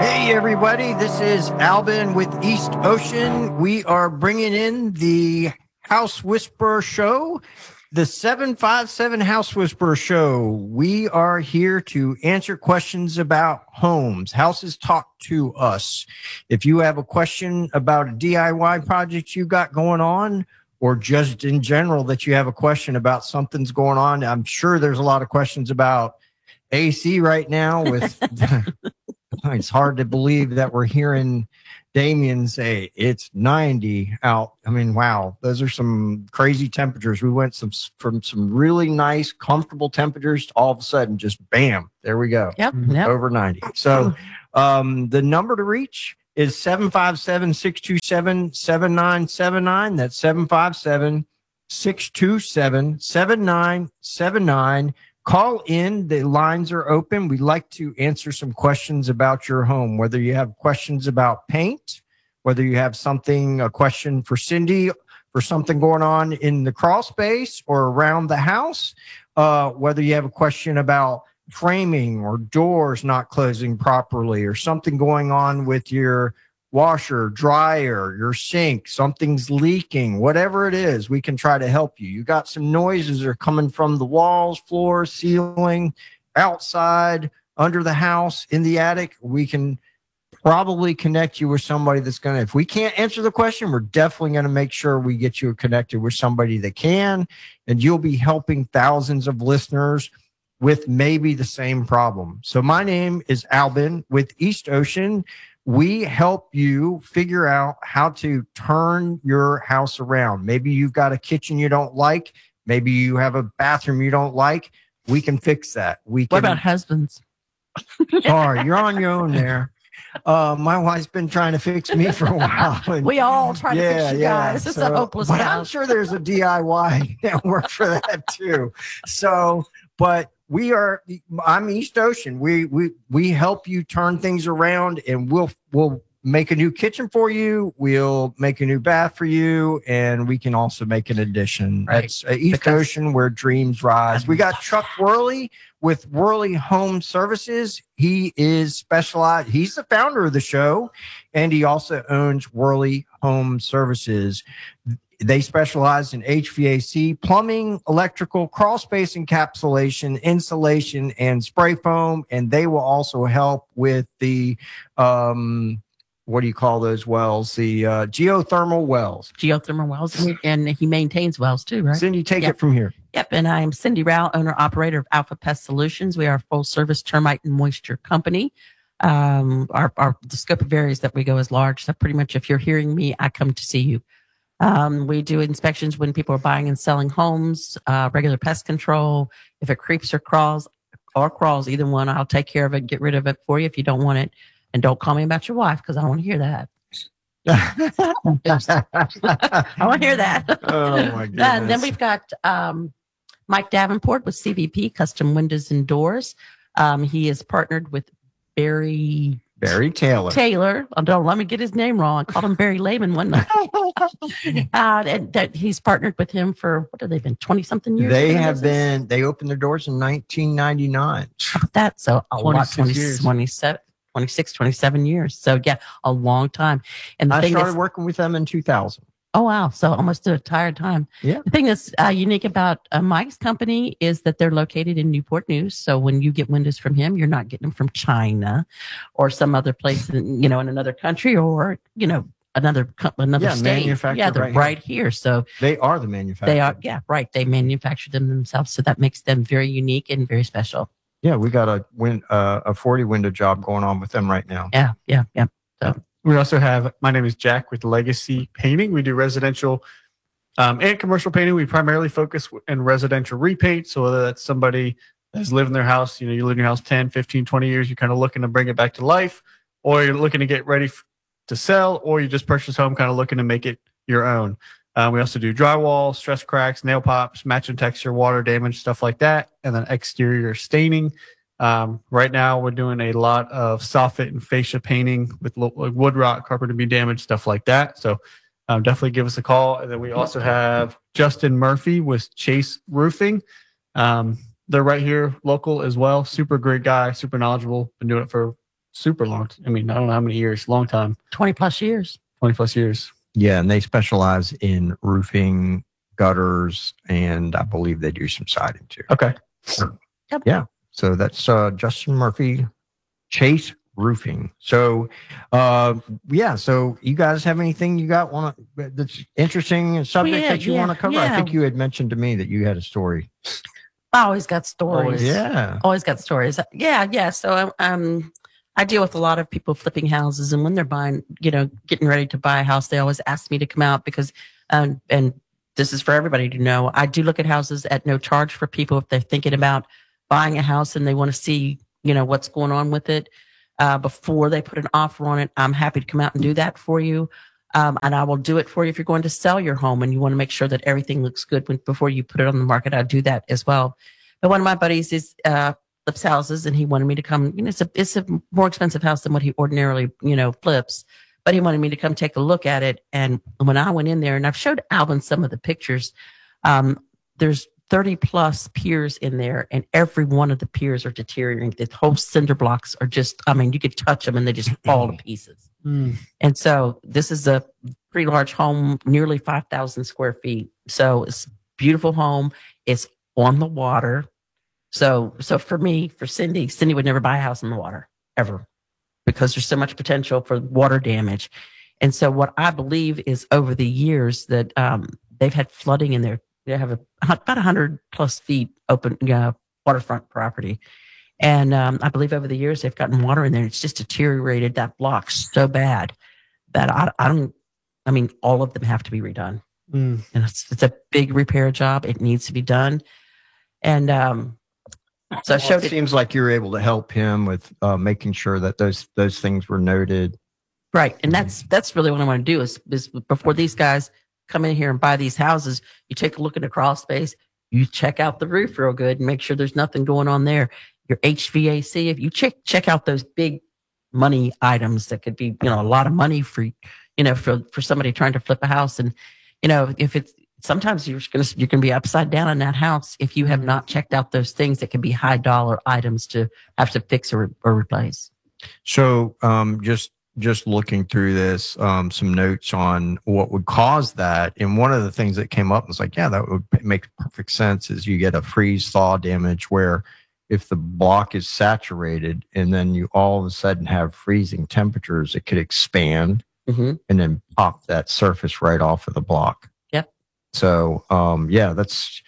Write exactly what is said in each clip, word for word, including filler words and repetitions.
Hey, everybody. This is Albin with East Ocean. We are bringing in the House Whisperer Show, the seven five seven House Whisperer Show. We are here to answer questions about homes. Houses talk to us. If you have a question about a D I Y project you got going on, or just in general that you have a question about something's going on, I'm sure there's a lot of questions about A C right now with... It's hard to believe that we're hearing Damien say it's ninety out. I mean, wow, those are some crazy temperatures. We went some from some really nice, comfortable temperatures to all of a sudden just bam, there we go. Yep, yep. Over ninety. So um, the number to reach is seven five seven, six two seven, seven nine seven nine. That's seven five seven, six two seven, seven nine seven nine. Call in. The lines are open. We'd like to answer some questions about your home, whether you have questions about paint, whether you have something, a question for Cindy for something going on in the crawl space or around the house, uh, whether you have a question about framing or doors not closing properly or something going on with your washer, dryer, your sink, something's leaking, whatever it is, we can try to help you. You got some noises that are coming from the walls, floor, ceiling, outside, under the house, in the attic. We can probably connect you with somebody that's going to, if we can't answer the question, we're definitely going to make sure we get you connected with somebody that can, and you'll be helping thousands of listeners with maybe the same problem. So my name is Albin with East Ocean. We help you figure out how to turn your house around. Maybe you've got a kitchen you don't like. Maybe you have a bathroom you don't like. We can fix that. We can. What about husbands? Sorry, you're on your own there. Uh, my wife's been trying to fix me for a while. And, we all try to yeah, fix you yeah. guys. It's so, a hopeless But house. I'm sure there's a D I Y network for that too. So, but we are, I'm East Ocean. We, we, we help you turn things around, and we'll, we'll make a new kitchen for you. We'll make a new bath for you. And we can also make an addition. Right. That's uh, East Because Ocean, where dreams rise. We got Chuck Worley with Worley Home Services. He is specialized. He's the founder of the show, and he also owns Worley Home Services. They specialize in H V A C, plumbing, electrical, crawl space encapsulation, insulation, and spray foam. And they will also help with the, um, what do you call those wells? The uh, geothermal wells. Geothermal wells, and he maintains wells too, right? Cindy, take Yep. it from here. Yep, and I'm Cindy Rao, owner operator of Alpha Pest Solutions. We are a full service termite and moisture company. Um, our, our the scope of areas that we go is large. So pretty much, if you're hearing me, I come to see you. Um, we do inspections when people are buying and selling homes, uh, regular pest control. If it creeps or crawls or crawls, either one, I'll take care of it, get rid of it for you if you don't want it. And don't call me about your wife, because I don't want to hear that. I want to hear that. Oh, my goodness. And then we've got um, Mike Davenport with C V P, Custom Windows and Doors. Um, he is partnered with Barry... Barry Taylor. Taylor. Oh, don't let me get his name wrong. I called him Barry Lehman one night. uh, and that he's partnered with him for, what have they been, twenty something years? They have been, they opened their doors in nineteen ninety-nine. How about that? So a lot, twenty, years. twenty-seven, twenty-six, twenty-seven years. So yeah, a long time. And the I thing started is, working with them in two thousand. oh, wow. So almost an entire time. Yeah. The thing that's uh, unique about uh, Mike's company is that they're located in Newport News. So when you get windows from him, you're not getting them from China or some other place, in, you know, in another country or, you know, another co- another Yeah, state. manufactured Yeah, they're right right, here. here. So They are the manufacturer. they are, yeah, right. They manufacture them themselves. So that makes them very unique and very special. Yeah, we got a win, uh, a forty window job going on with them right now. Yeah, yeah, yeah. So We also have, my name is Jack with Legacy Painting. We do residential um, and commercial painting. We primarily focus in residential repaint. So whether that's somebody that's lived in their house, you know, you live in your house ten, fifteen, twenty years, you're kind of looking to bring it back to life, or you're looking to get ready f- to sell, or you just purchase home kind of looking to make it your own. Uh, we also do drywall, stress cracks, nail pops, match and texture, water damage, stuff like that. And then exterior staining. Um, right now we're doing a lot of soffit and fascia painting with lo- like wood rot, carpet to be damaged, stuff like that. So um, definitely give us a call. And then we also have Justin Murphy with Chase Roofing. Um, they're right here local as well. Super great guy, super knowledgeable. Been doing it for super long. I mean, I don't know how many years, long time, twenty plus years. twenty plus years. Yeah, and they specialize in roofing, gutters, and I believe they do some siding too. Okay. Yep. Yeah. So that's uh, Justin Murphy, Chase Roofing. So, uh, yeah. So you guys have anything you got want to that's interesting subject Well, yeah, that you yeah, want to cover? I yeah. think you had mentioned to me that you had a story. I always got stories. Yeah. Always got stories. Yeah, yeah. So um, I deal with a lot of people flipping houses, and when they're buying, you know, getting ready to buy a house, they always ask me to come out because, um, and this is for everybody to know, I do look at houses at no charge for people if they're thinking about buying a house and they want to see, you know, what's going on with it uh, before they put an offer on it. I'm happy to come out and do that for you. Um, and I will do it for you if you're going to sell your home and you want to make sure that everything looks good when, before you put it on the market. I'll do that as well. But one of my buddies is uh, flips houses, and he wanted me to come. You know, it's a it's a more expensive house than what he ordinarily, you know, flips. But he wanted me to come take a look at it. And when I went in there, and I've showed Alvin some of the pictures, um, there's thirty plus piers in there, and every one of the piers are deteriorating. The whole cinder blocks are just, I mean, you could touch them and they just fall to pieces. Mm. And so this is a pretty large home, nearly five thousand square feet. So it's a beautiful home. It's on the water. So, so for me, for Cindy, Cindy would never buy a house on the water ever because there's so much potential for water damage. And so what I believe is over the years that um, they've had flooding in there. They have a, about one hundred plus feet open uh, waterfront property. And um, I believe over the years they've gotten water in there. It's just deteriorated that block so bad that I, I don't, I mean, all of them have to be redone. Mm. And it's, it's a big repair job. It needs to be done. And um, so I Well, showed it it. seems like you were able to help him with uh, making sure that those those things were noted. Right. And that's that's really what I want to do is, is before these guys come in here and buy these houses, you take a look at the crawl space, you check out the roof real good and make sure there's nothing going on there. Your H V A C, if you check check out those big money items that could be, you know, a lot of money for, you know, for, for somebody trying to flip a house. And, you know, if it's, sometimes you're going to, you're going to be upside down in that house if you have not checked out those things that can be high dollar items to have to fix or, or replace. So, um, just just looking through this, um, some notes on what would cause that, and one of the things that came up was like, yeah, that would make perfect sense. Is you get a freeze thaw damage where if the block is saturated and then you all of a sudden have freezing temperatures, it could expand Mm-hmm. and then pop that surface right off of the block. Yep. So, um, yeah, that's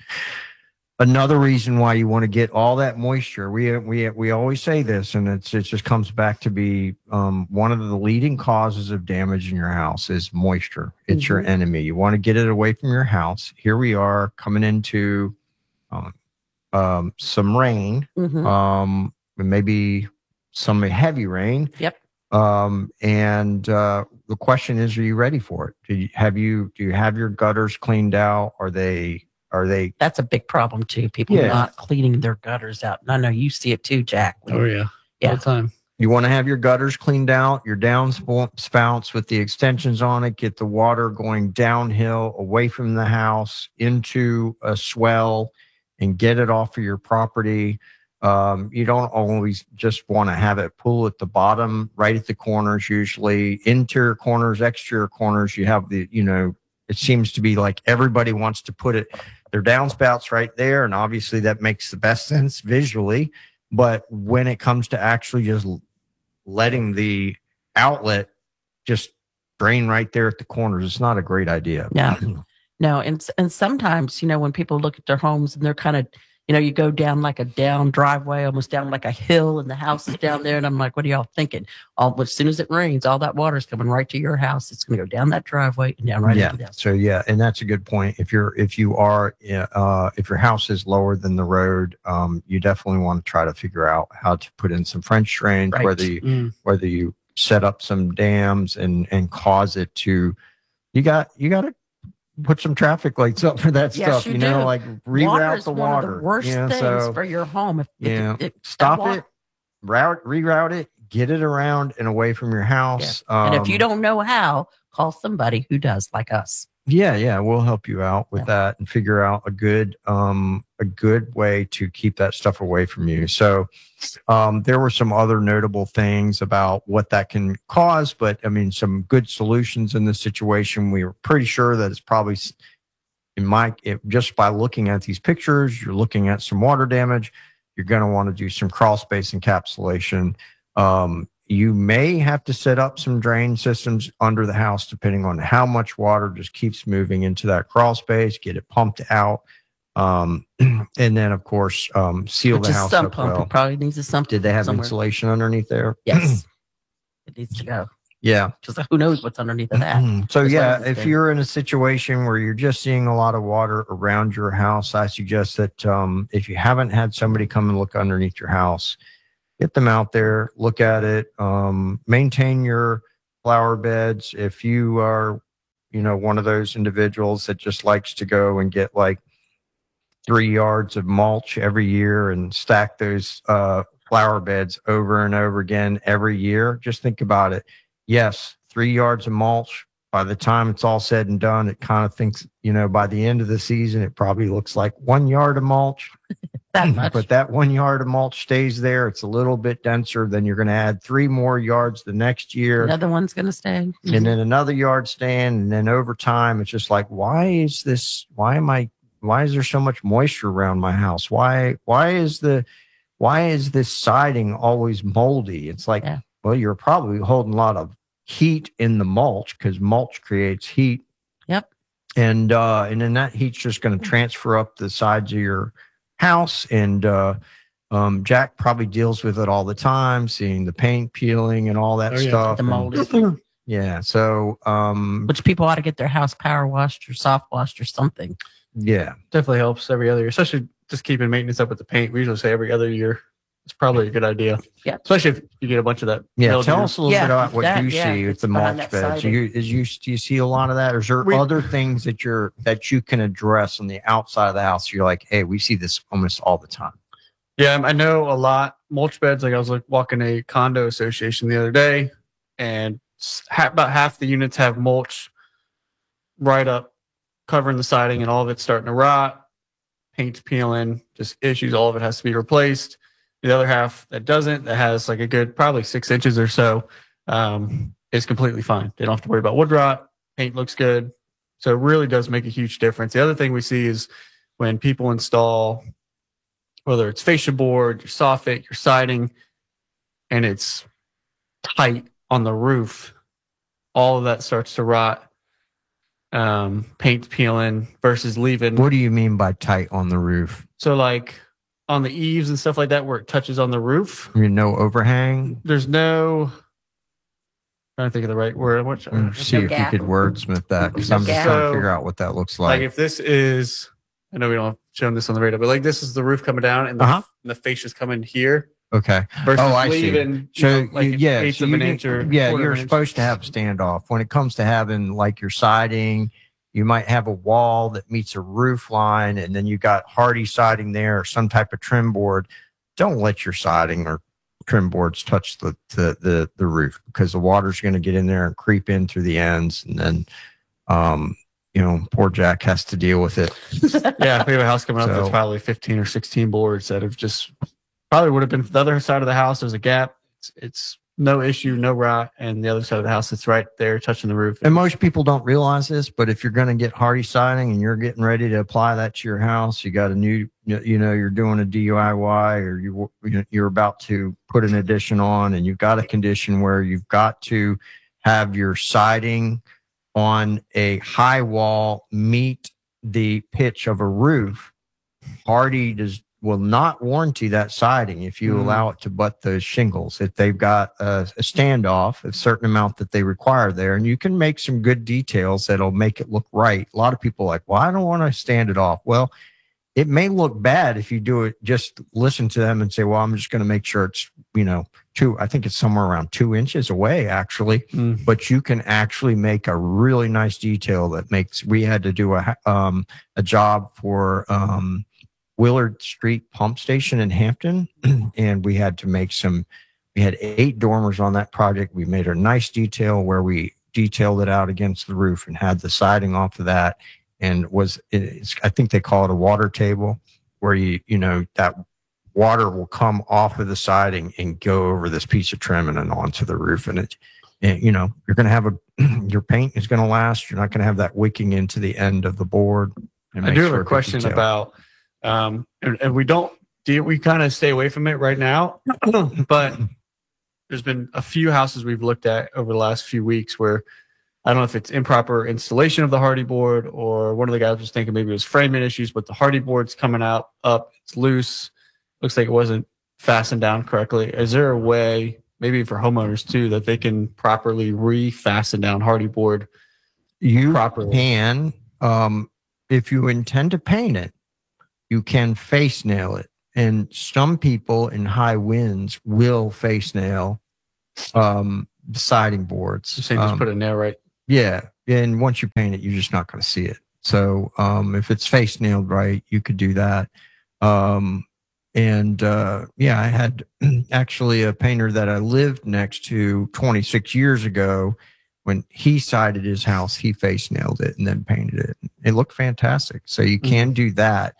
another reason why you want to get all that moisture. We we we always say this, and it's it just comes back to be um, one of the leading causes of damage in your house is moisture. It's Mm-hmm. your enemy. You want to get it away from your house. Here we are coming into um, um, some rain, Mm-hmm. um, maybe some heavy rain. Yep. Um, and uh, the question is, are you ready for it? Do you have you do you have your gutters cleaned out? Are they are they That's a big problem too. People Yeah. not cleaning their gutters out. And I know you see it too, Jack. Oh yeah. Yeah. All the time. You want to have your gutters cleaned out, your downspouts with the extensions on it, get the water going downhill away from the house into a swell and get it off of your property. Um, you don't always just want to have it pool at the bottom, right at the corners, usually interior corners, exterior corners. You have the, you know, it seems to be like everybody wants to put it, their downspouts right there. And obviously that makes the best sense visually. But when it comes to actually just letting the outlet just drain right there at the corners, it's not a great idea. No. No, and and sometimes, you know, when people look at their homes and they're kind of, you know, you go down like a down driveway, almost down like a hill, and the house is down there. And I'm like, what are y'all thinking? All as soon as it rains, all that water is coming right to your house. It's going to go down that driveway and down right Yeah. into the house. So yeah, and that's a good point. If you're if you are uh, if your house is lower than the road, um, you definitely want to try to figure out how to put in some French drains, Right. whether you Mm. whether you set up some dams and and cause it to. You got you got to put some traffic lights up for that Yes, stuff. you You, know, do. like Water reroute is the one water. of the worst Yeah, things so, for your home. If, if yeah, it, it, stop that wa- it, route reroute it, get it around and away from your house. And if Um, you don't know how, call somebody who does, like us. Yeah, yeah, we'll help you out with Yeah. that and figure out a good um a good way to keep that stuff away from you. So um there were some other notable things about what that can cause, but I mean some good solutions in this situation. We were pretty sure that it's probably s- in my it, just by looking at these pictures, you're looking at some water damage. You're going to want to do some crawl space encapsulation. Um, you may have to set up some drain systems under the house, depending on how much water just keeps moving into that crawl space, get it pumped out. Um, and then, of course, um, seal Which the is house sump up pump. well. It probably needs a sump. Did they have somewhere. insulation underneath there? Yes. It needs to go. Yeah. Because who knows what's underneath of that. So As long yeah, as it's if good. you're in a situation where you're just seeing a lot of water around your house, I suggest that um, if you haven't had somebody come and look underneath your house, get them out there, look at it, um, maintain your flower beds. If you are, you know, one of those individuals that just likes to go and get like three yards of mulch every year and stack those uh, flower beds over and over again every year, just think about it. Yes, three yards of mulch. By the time it's all said and done, it kind of thinks, you know, by the end of the season, it probably looks like one yard of mulch. That much. But that one yard of mulch stays there. It's a little bit denser. Then you're going to add three more yards the next year. Another one's going to stay. And then another yard stand. And then over time, it's just like, why is this? Why am I? Why is there so much moisture around my house? Why? Why is the? Why is this siding always moldy? It's like, Yeah. well, well, you're probably holding a lot of heat in the mulch because mulch creates heat. Yep. And uh, and then that heat's just going to transfer up the sides of your house. And uh, um, Jack probably deals with it all the time, seeing the paint peeling and all that Oh, yeah. stuff. The And- mold. yeah. So um, Which people ought to get their house power washed or soft washed or something. yeah. Definitely helps every other year, especially just keeping maintenance up with the paint. We usually say every other year. It's probably a good idea. Yeah. Especially if you get a bunch of that. Yeah, mildew. tell us a little Yeah, bit about what that- you yeah, see with it's the behind mulch that beds. siding. You, is you do you see a lot of that, or is there We- other things that you're that you can address on the outside of the house? You're like, hey, we see this almost all the time. Yeah, I know a lot. Mulch beds, like I was like walking a condo association the other day, and s- ha- about half the units have mulch right up, covering the siding, and all of it's starting to rot. Paint's peeling, just issues. All of it has to be replaced. The other half that doesn't, that has like a good probably six inches or so, um, is completely fine. They don't have to worry about wood rot. Paint looks good. So it really does make a huge difference. The other thing we see is when people install, whether it's fascia board, your soffit, your siding, and it's tight on the roof, all of that starts to rot. Um, paint peeling versus leaving. What do you mean by tight on the roof? So like on the eaves and stuff like that, where it touches on the roof, I mean, no overhang. there's no. Trying to think of the right word. What, Mm, See if gap. you could wordsmith that, because No I'm just gap. trying to So- figure out what that looks like like. if this is, I know we don't have shown this on the radar, but like this is the roof coming down and the, Uh-huh. and the fascia's coming here Okay. versus Oh, I see. leaving. you So know, like you- an yeah, eighth so of you an need- inch or yeah, quarter you're of an inch. supposed to have standoff when it comes to having like your siding. You might have a wall that meets a roof line, and then you got hardy siding there or some type of trim board. Don't let your siding or trim boards touch the the the, the roof, because the water's going to get in there and creep in through the ends, and then um you know poor Jack has to deal with it. Yeah, we have a house coming up So- that's probably fifteen or sixteen boards that have just probably would have been the other side of the house. There's a gap. It's, it's no issue, no rot, and the other side of the house, it's right there touching the roof. And most people don't realize this, but if you're going to get hardy siding and you're getting ready to apply that to your house, you got a new, you know, you're doing a D I Y, or you you're about to put an addition on, and you've got a condition where you've got to have your siding on a high wall meet the pitch of a roof. Hardy does will not warranty that siding if you Mm. allow it to butt those shingles. If they've got a, a standoff, a certain amount that they require there, and you can make some good details that'll make it look right. A lot of people are like, well, I don't want to stand it off. Well, it may look bad if you do it. Just listen to them and say, well, I'm just going to make sure it's, you know, two, I think it's somewhere around two inches away actually, Mm. but you can actually make a really nice detail that makes, we had to do a, um, a job for, um, Willard Street Pump Station in Hampton, and we had to make some. We had eight dormers on that project. We made a nice detail where we detailed it out against the roof and had the siding off of that, and was it's, I think they call it a water table, where you you know that water will come off of the siding and go over this piece of trim and then onto the roof, and it and, you know you're going to have a your paint is going to last. You're not going to have that wicking into the end of the board. It I do makes have for a good question detail. about, um, and, and we don't, do we kind of stay away from it right now, but there's been a few houses we've looked at over the last few weeks where I don't know if it's improper installation of the hardy board, or one of the guys was thinking maybe it was framing issues, but the hardy board's coming out up, it's loose, looks like it wasn't fastened down correctly. Is there a way, maybe for homeowners too, that they can properly re-fasten down hardy board You properly? can, um, if you intend to paint it, you can face nail it. And some people in high winds will face nail um, the siding boards. You're saying just Um, put a nail right. yeah. And once you paint it, you're just not going to see it. So um, if it's face nailed right, you could do that. Um, and uh, yeah, I had actually a painter that I lived next to twenty-six years ago. When he sided his house, he face nailed it and then painted it. It looked fantastic. So you can do that.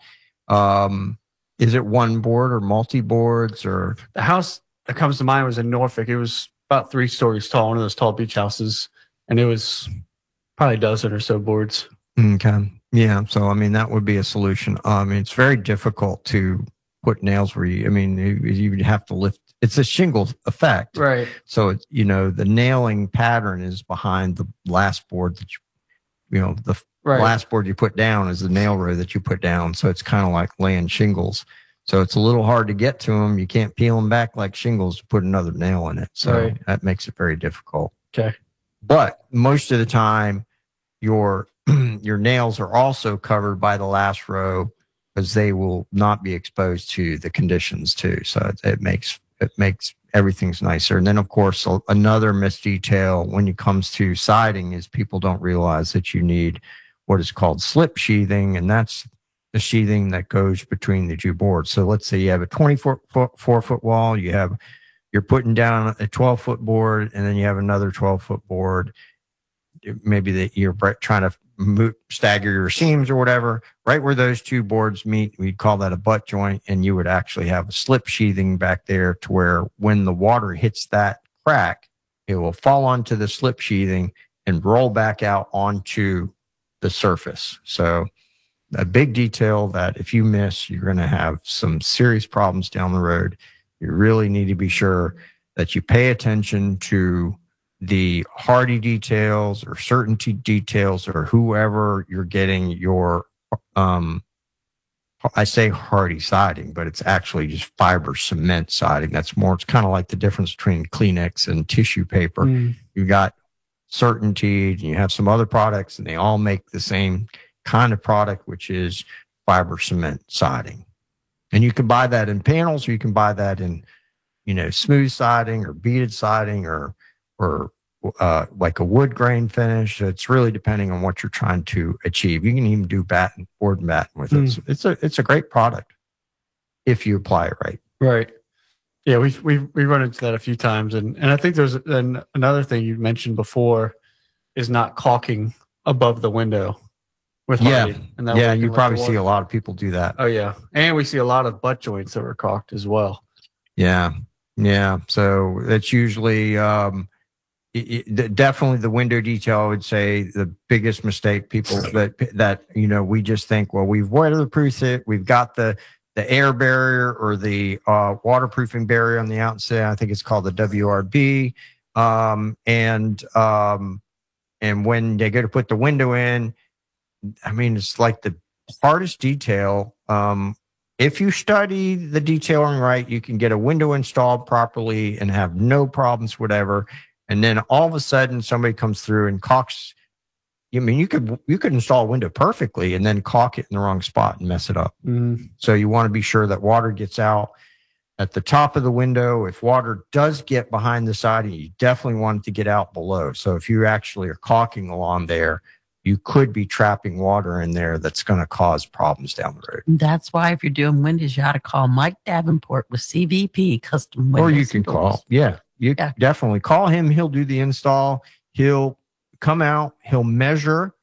Um, is it one board or multi boards or? The house that comes to mind was in Norfolk. It was about three stories tall, one of those tall beach houses, and it was probably a dozen or so boards. Okay. Yeah. So, I mean, that would be a solution. I mean, it's very difficult to put nails where you, I mean, you, you have to lift. It's a shingle effect. Right. So, it's, you know, the nailing pattern is behind the last board that you, you know, the Right. last board you put down is the nail row that you put down. So it's kind of like laying shingles. So it's a little hard to get to them. You can't peel them back like shingles to put another nail in it. So Right. that makes it very difficult. Okay. But most of the time, your your nails are also covered by the last row because they will not be exposed to the conditions too. So it, it makes it makes everything's nicer. And then of course a- another misdetail when it comes to siding is people don't realize that you need what is called slip sheathing, and that's the sheathing that goes between the two boards. So let's say you have a twenty-four foot, four foot wall, you have you're putting down a twelve foot board, and then you have another twelve foot board. Maybe that you're trying to move, stagger your seams or whatever. Right where those two boards meet, we'd call that a butt joint, and you would actually have a slip sheathing back there to where when the water hits that crack, it will fall onto the slip sheathing and roll back out onto the surface. So a big detail that if you miss, you're going to have some serious problems down the road. You really need to be sure that you pay attention to the hardy details or certainty details or whoever you're getting your, um, I say hardy siding, but it's actually just fiber cement siding. That's more, it's kind of like the difference between Kleenex and tissue paper. Mm. You got certainty and you have some other products and they all make the same kind of product, which is fiber cement siding. And you can buy that in panels, or you can buy that in, you know, smooth siding or beaded siding or, or, uh, like a wood grain finish. It's really depending on what you're trying to achieve. You can even do batten, board and batten with it. Mm. So it's a, it's a great product if you apply it right. Right. Yeah, we've we've we run into that a few times, and and I think there's an, another thing you mentioned before is not caulking above the window with Yeah. hardy. And that way Yeah. you You can let probably the see water- a lot of people do that. Oh yeah, and we see a lot of butt joints that were caulked as well. Yeah. Yeah. So that's usually, um, it, it, definitely the window detail. I would say the biggest mistake people that, that, you know, we just think, well, we've weatherproofed it. We've got the, the air barrier or the, uh, waterproofing barrier on the outside. I think it's called the W R B. Um, and, um, and when they go to put the window in, I mean, it's like the hardest detail. Um, If you study the detailing right, you can get a window installed properly and have no problems, whatever. And then all of a sudden somebody comes through and caulks. I mean, you could, you could install a window perfectly and then caulk it in the wrong spot and mess it up. Mm. So you want to be sure that water gets out at the top of the window. If water does get behind the siding, you definitely want it to get out below. So if you actually are caulking along there, you could be trapping water in there that's going to cause problems down the road. That's why if you're doing windows, you ought to call Mike Davenport with C V P Custom Windows. Or you can and Doors. call. Yeah, you Yeah. definitely call him. He'll do the install. He'll come out, he'll measure,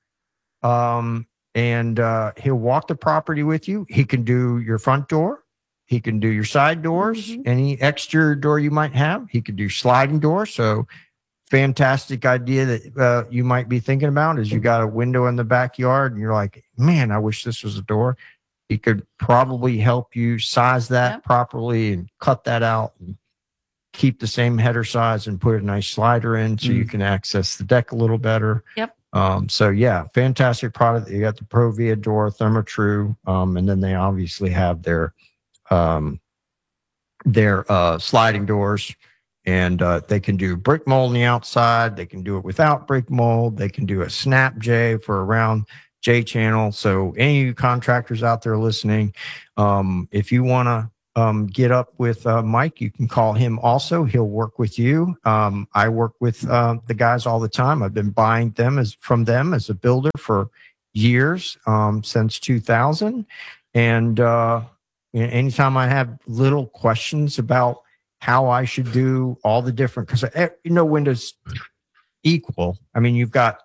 um, and uh, he'll walk the property with you. He can do your front door. He can do your side doors, Mhm. any exterior door you might have. He could do sliding doors. So fantastic idea that uh, you might be thinking about is you got a window in the backyard and you're like, man, I wish this was a door. He could probably help you size that Yep. properly and cut that out and keep the same header size and put a nice slider in so Mm. you can access the deck a little better. Yep. Um, so yeah, fantastic product. You got the Provia door, Therma-Tru, um, and then they obviously have their um, their uh, sliding doors, and uh, they can do brick mold on the outside. They can do it without brick mold. They can do a snap J for a round J channel. So any of you contractors out there listening, um, if you want to um, get up with uh, Mike, you can call him also. He'll work with you. Um, I work with uh, the guys all the time. I've been buying them as from them as a builder for years, um, since two thousand. And uh, you know, anytime I have little questions about how I should do all the different, because you know, windows equal. I mean, you've got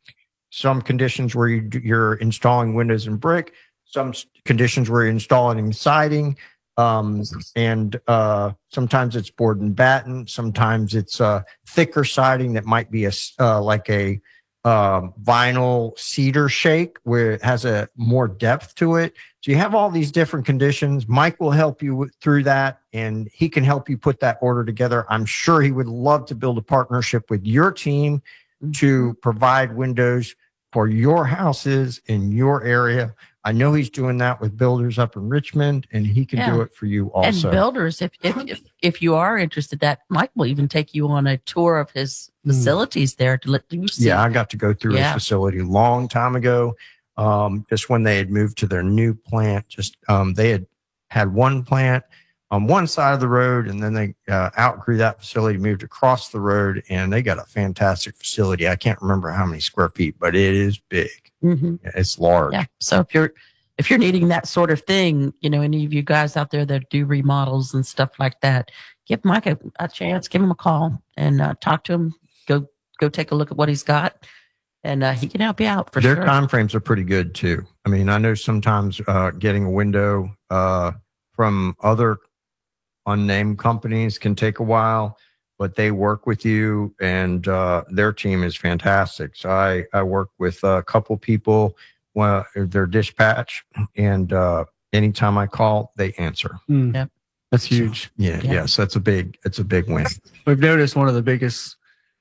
some conditions where you, you're installing windows and brick, some s- conditions where you're installing siding, um, and uh, sometimes it's board and batten, sometimes it's uh, thicker siding that might be a s- uh, like a um, vinyl cedar shake where it has a more depth to it. So you have all these different conditions. Mike will help you with, through that, and he can help you put that order together. I'm sure he would love to build a partnership with your team to provide windows for your houses in your area. I know he's doing that with builders up in Richmond, and he can do Yeah. it for you also. And builders, if, if if if you are interested, that Mike will even take you on a tour of his facilities there to let you see. Yeah, I got to go through Yeah. his facility a long time ago. Um, just when they had moved to their new plant, just um, they had had one plant on one side of the road, and then they uh, outgrew that facility, moved across the road, and they got a fantastic facility. I can't remember how many square feet, but it is big. Mhm. It's large. Yeah. So if you're if you're needing that sort of thing, you know, any of you guys out there that do remodels and stuff like that, give Mike a, a chance, give him a call, and uh, talk to him. Go go take a look at what he's got, and uh, he can help you out for Their sure. time frames are pretty good too. I mean, I know sometimes uh, getting a window uh, from other unnamed companies can take a while, but they work with you, and uh, their team is fantastic. So I I work with a couple people. Well, their dispatch, and uh, anytime I call, they answer. Mm. Yep. That's huge. Yeah, Yeah. yes, that's a big, it's a big win. We've noticed one of the biggest,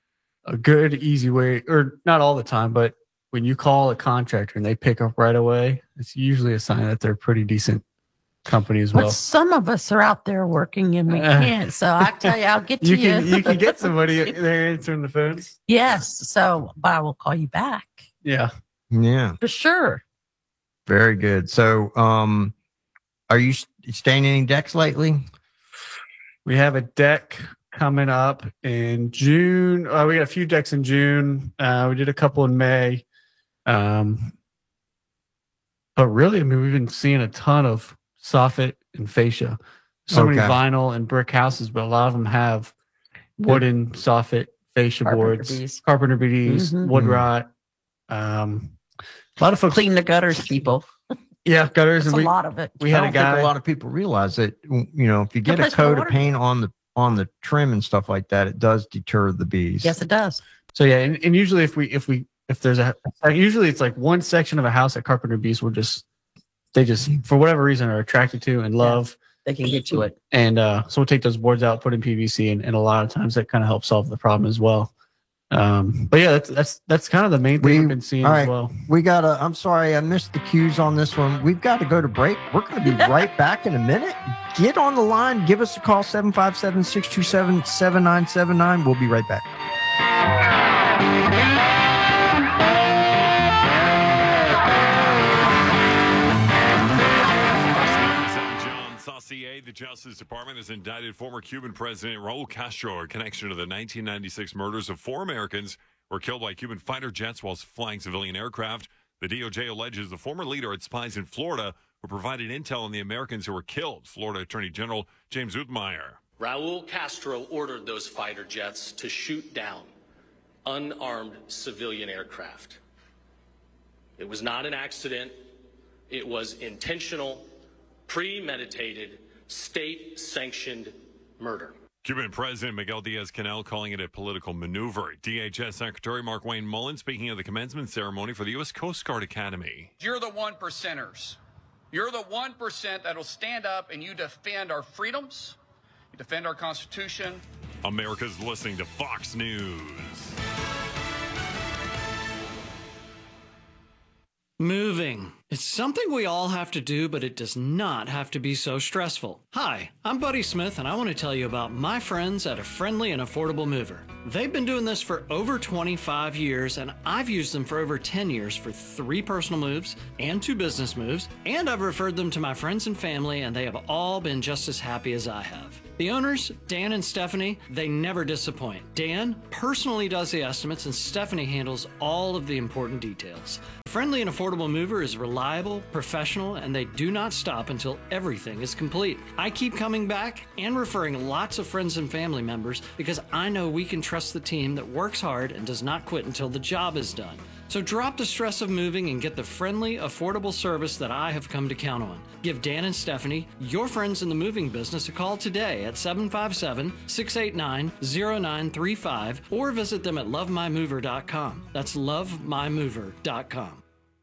a good, easy way, or not all the time, but when you call a contractor and they pick up right away, it's usually a sign that they're a pretty decent company as But well. some of us are out there working and we Uh, can't. So I tell you, I'll get to You you. can you can get somebody there answering the phones. Yes. So, but I will call you back Yeah. Yeah, for sure. very good. So, um, are you s- staying any decks lately? We have a deck coming up in June. Uh, we got a few decks in June. Uh, we did a couple in May. Um, but really, I mean, we've been seeing a ton of soffit and fascia. So many Okay. vinyl and brick houses, but a lot of them have wooden soffit fascia Carpenter boards, bees. carpenter bees, Mhm. wood Mm. rot. Um, a lot of folks, Clean the gutters, people. yeah, gutters, That's and a we lot of it. we I had don't a guy. think a lot of people realize that. You know, if you get a place for coat of water. paint on the on the trim and stuff like that, it does deter the bees. Yes, it does. So yeah, and, and usually if we if we if there's a usually it's like one section of a house that carpenter bees will just they just for whatever reason are attracted to and love, They can get to it. and uh, so we'll take those boards out, put in P V C, and, and a lot of times that kind of helps solve the problem as well. Um, but yeah, that's that's that's kind of the main thing We- we've been seeing all as right. well. We got to, I'm sorry, I missed the cues on this one. We've got to go to break. We're going to be right back in a minute. Get on the line. Give us a call, seven five seven, six two seven, seven nine seven nine. We'll be right back. I'm John Saucier. The Justice Department has indicted former Cuban President Raul Castro in connection to the nineteen ninety-six murders of four Americans who were killed by Cuban fighter jets while flying civilian aircraft. The D O J alleges the former leader had spies in Florida who provided intel on the Americans who were killed. Florida Attorney General James Uthmeyer. Raul Castro ordered those fighter jets to shoot down unarmed civilian aircraft. It was not an accident. It was intentional, premeditated, state-sanctioned murder. Cuban President Miguel Diaz-Canel calling it a political maneuver. D H S Secretary Markwayne Mullin speaking of the commencement ceremony for the U S Coast Guard Academy. You're the one percenters. You're the one percent that'll stand up and you defend our freedoms, you defend our Constitution. America's listening to Fox News. Moving. It's something we all have to do, but it does not have to be so stressful. Hi, I'm Buddy Smith, and I want to tell you about my friends at A Friendly and Affordable Mover. They've been doing this for over twenty-five years, and I've used them for over ten years for three personal moves and two business moves, and I've referred them to my friends and family, and they have all been just as happy as I have. The owners, Dan and Stephanie, they never disappoint. Dan personally does the estimates, and Stephanie handles all of the important details. Friendly and Affordable Mover is reliable, professional, and they do not stop until everything is complete. I keep coming back and referring lots of friends and family members because I know we can trust the team that works hard and does not quit until the job is done. So drop the stress of moving and get the friendly, affordable service that I have come to count on. Give Dan and Stephanie, your friends in the moving business, a call today at seven five seven, six eight nine, zero nine three five or visit them at love my mover dot com. That's love my mover dot com.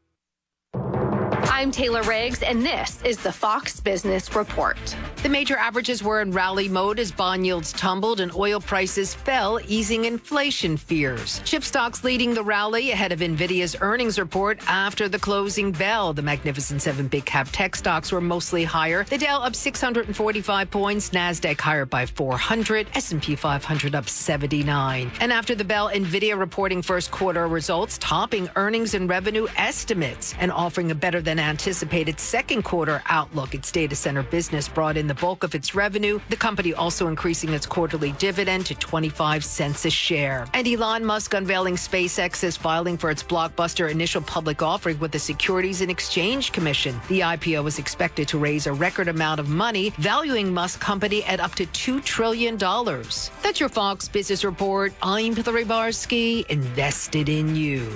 I'm Taylor Riggs, and this is the Fox Business Report. The major averages were in rally mode as bond yields tumbled and oil prices fell, easing inflation fears. Chip stocks leading the rally ahead of NVIDIA's earnings report after the closing bell. The Magnificent Seven big cap tech stocks were mostly higher. The Dow up six hundred forty-five points, NASDAQ higher by four hundred, S and P five hundred up seventy-nine. And after the bell, NVIDIA reporting first quarter results, topping earnings and revenue estimates and offering a better than anticipated second quarter outlook. Its data center business brought in the bulk of its revenue. The company also increasing its quarterly dividend to twenty-five cents a share. And Elon Musk unveiling SpaceX is filing for its blockbuster initial public offering with the Securities and Exchange Commission. The I P O is expected to raise a record amount of money, valuing Musk company at up to two trillion dollars. That's your Fox Business Report. I'm Hillary Barsky, invested in you.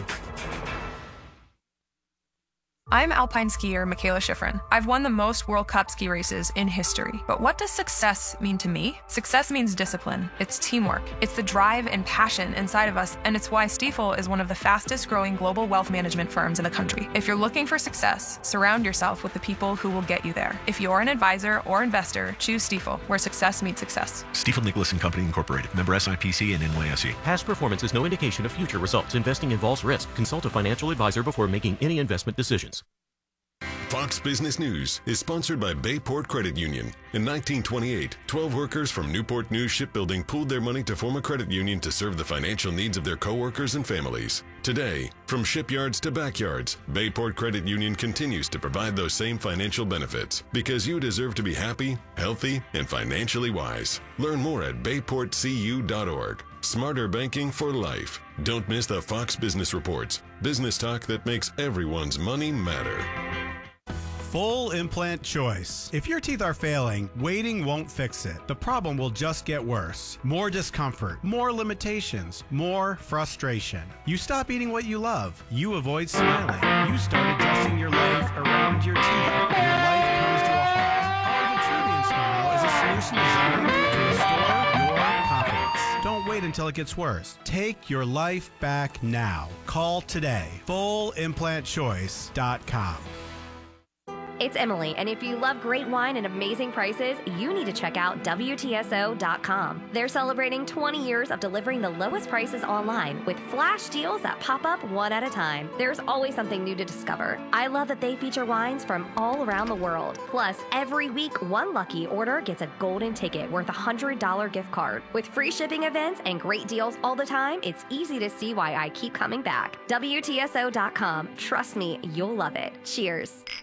I'm alpine skier Michaela Schifrin. I've won the most World Cup ski races in history. But what does success mean to me? Success means discipline. It's teamwork. It's the drive and passion inside of us, and it's why Stifel is one of the fastest growing global wealth management firms in the country. If you're looking for success, surround yourself with the people who will get you there. If you're an advisor or investor, choose Stifel, where success meets success. Stifel Nicholas and Company Incorporated. Member S I P C and N Y S E. Past performance is no indication of future results. Investing involves risk. Consult a financial advisor before making any investment decisions. Fox Business News is sponsored by Bayport Credit Union. In nineteen twenty-eight, twelve workers from Newport News Shipbuilding pooled their money to form a credit union to serve the financial needs of their coworkers and families. Today, from shipyards to backyards, Bayport Credit Union continues to provide those same financial benefits because you deserve to be happy, healthy, and financially wise. Learn more at bayport c u dot org. Smarter banking for life. Don't miss the Fox Business Reports. Business talk that makes everyone's money matter. Full implant choice. If your teeth are failing, waiting won't fix it. The problem will just get worse. More discomfort, more limitations, more frustration. You stop eating what you love. You avoid smiling. You start adjusting your life around your teeth. Your life comes to a halt. Our Vitruvian Smile is a solution designed to restore your confidence. Don't wait until it gets worse. Take your life back now. Call today. full implant choice dot com. It's Emily, and if you love great wine and amazing prices, you need to check out W T S O dot com. They're celebrating twenty years of delivering the lowest prices online with flash deals that pop up one at a time. There's always something new to discover. I love that they feature wines from all around the world. Plus, every week, one lucky order gets a golden ticket worth a one hundred dollars gift card. With free shipping events and great deals all the time, it's easy to see why I keep coming back. W T S O dot com. Trust me, you'll love it. Cheers.